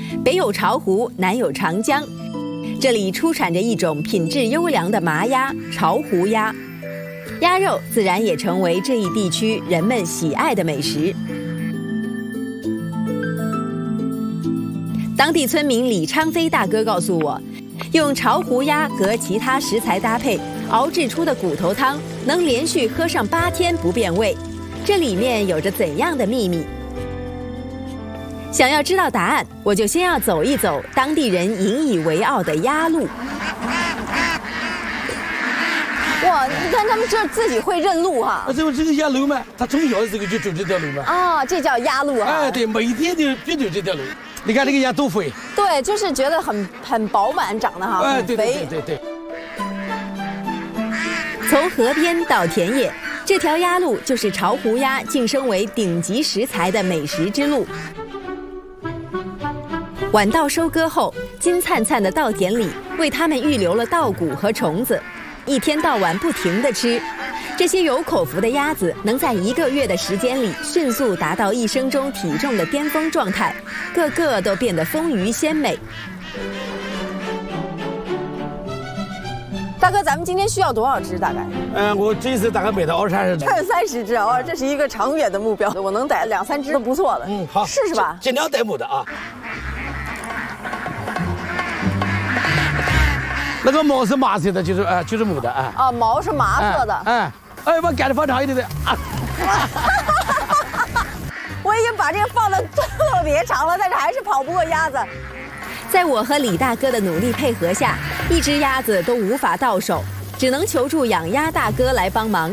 北有巢湖，南有长江，这里出产着一种品质优良的麻鸭——巢湖鸭。鸭肉自然也成为这一地区人们喜爱的美食。当地村民李昌飞大哥告诉我，用巢湖鸭和其他食材搭配熬制出的骨头汤，能连续喝上8天不变味。这里面有着怎样的秘密？想要知道答案，我就先要走一走当地人引以为傲的鸭路。 哇，你看他们这自己会认路哈。 这个鸭路嘛，他从小这个就走这条路嘛。 啊，这叫鸭路啊。 哎，对，每天就必走这条路。你看这个鸭多肥。 对，就是觉得很饱满，长得哈，很肥。 对。 从河边到田野，这条鸭路就是巢湖鸭晋升为顶级食材的美食之路。晚稻收割后，金灿灿的稻田里为它们预留了稻谷和虫子，一天到晚不停地吃。这些有口福的鸭子能在1个月的时间里迅速达到一生中体重的巅峰状态，个个都变得丰腴鲜美。 大哥，咱们今天需要多少只？大概？ 我这一次大概买到20-30只。 20-30只哦，这是一个长远的目标。我能逮2-3只都不错了。 好， 试试吧。 尽量逮母的啊。那个毛是麻色的，就是母的啊。 啊，毛是麻色的。 我赶得放长一点的啊。 我已经把这个放得特别长了，但是还是跑不过鸭子。 在我和李大哥的努力配合下，一只鸭子都无法到手，只能求助养鸭大哥来帮忙。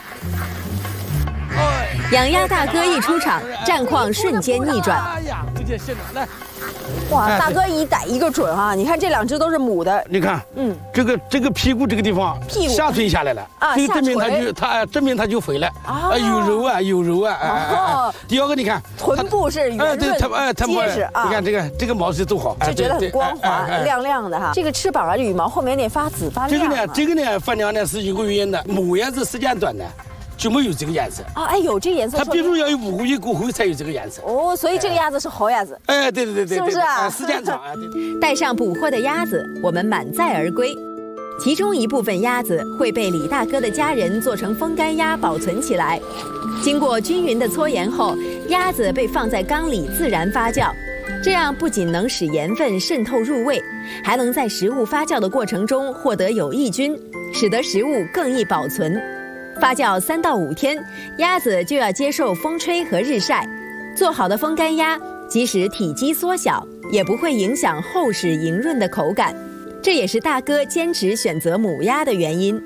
养鸭大哥一出场，战况瞬间逆转。 哎呀，直接现场来。 哇，大哥一逮一个准哈！你看这2只都是母的。 你看，这个屁股这个地方下垂下来了啊，这证明它就肥了啊，有肉啊。第二个你看， 臀部是圆润结实啊。 你看这个毛是多好， 就觉得很光滑亮亮的哈。这个翅膀啊，羽毛后面有点发紫发亮。 这个呢，发亮呢是有个原因的，母鸭子时间短的。就没有这个颜色啊！哎，有这个颜色， 它必须要有5个月过后才有这个颜色。 哦，所以这个鸭子是好鸭子。 哎，对， 是不是啊？ 时间长啊，对。 带上捕获的鸭子，我们满载而归。其中一部分鸭子会被李大哥的家人做成风干鸭保存起来。经过均匀的搓研后，鸭子被放在缸里自然发酵，这样不仅能使盐分渗透入味，还能在食物发酵的过程中获得有益菌，使得食物更易保存。发酵3到5天，鸭子就要接受风吹和日晒。做好的风干鸭，即使体积缩小，也不会影响厚实莹润的口感。这也是大哥坚持选择母鸭的原因。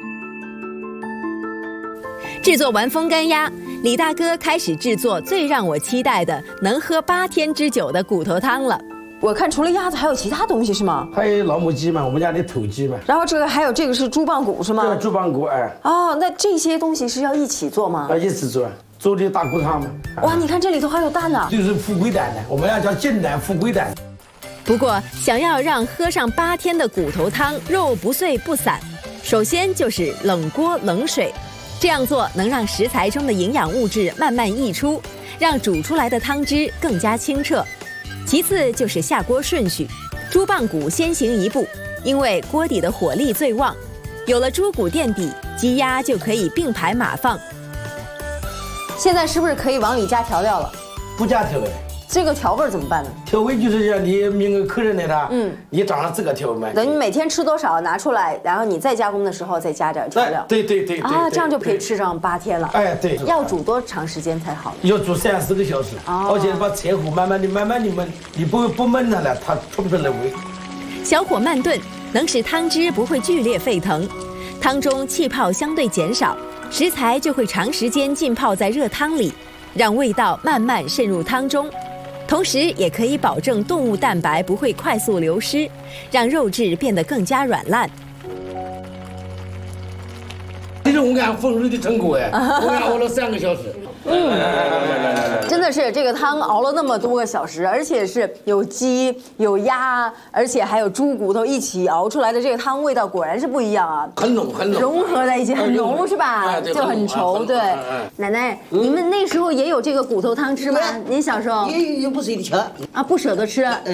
制作完风干鸭，李大哥开始制作最让我期待的能喝8天之久的骨头汤了。 我看除了鸭子还有其他东西是吗？ 还有老母鸡嘛，我们家的土鸡嘛。 然后还有这个是猪棒骨是吗？ 对，猪棒骨哎。 哦，那这些东西是要一起做吗？ 一起做这大骨汤嘛。 哇，你看这里头还有蛋呢。 就是富贵蛋的，我们要叫金蛋富贵蛋。 不过，想要让喝上8天的骨头汤肉不碎不散，首先就是冷锅冷水。这样做能让食材中的营养物质慢慢溢出，让煮出来的汤汁更加清澈。其次就是下锅顺序，猪棒骨先行一步，因为锅底的火力最旺。有了猪骨垫底，鸡鸭就可以并排码放。 现在是不是可以往里加调料了？ 不加调味。 这个调味怎么办呢？ 调味就是让你明个客人来的，你找上这个调味嘛。 等你每天吃多少拿出来，然后你再加工的时候再加点调料。 对啊，这样就可以吃上8天了。 哎，对。 要煮多长时间才好？ 要煮3-4个小时，而且把柴火慢慢的焖，你不焖它了，它出不出来味。 小火慢炖能使汤汁不会剧烈沸腾，汤中气泡相对减少，食材就会长时间浸泡在热汤里，让味道慢慢渗入汤中。同时也可以保证动物蛋白不会快速流失，让肉质变得更加软烂。 这是我俺丰润的成果哎，我俺熬了3个小时。 真的是这个汤熬了那么多个小时，而且是有鸡有鸭，而且还有猪骨头一起熬出来的这个汤，味道果然是不一样啊， 很浓， 融合在一起，很浓是吧？就很稠。对，奶奶，你们那时候也有这个骨头汤吃吗？您小时候也不舍得吃啊，不舍得吃。